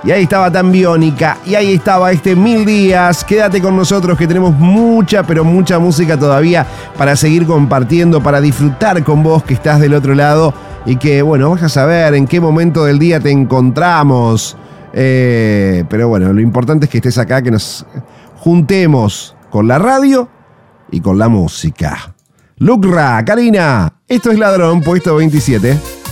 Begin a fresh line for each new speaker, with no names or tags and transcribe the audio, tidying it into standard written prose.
Y ahí estaba Tan Biónica. Y ahí estaba este 1000 días. Quédate con nosotros que tenemos mucha, pero mucha música todavía para seguir compartiendo, para disfrutar con vos que estás del otro lado. Y que, bueno, vas a saber en qué momento del día te encontramos. Pero bueno, lo importante es que estés acá, que nos juntemos con la radio y con la música. Lucra, Karina, esto es Ladrón, puesto 27.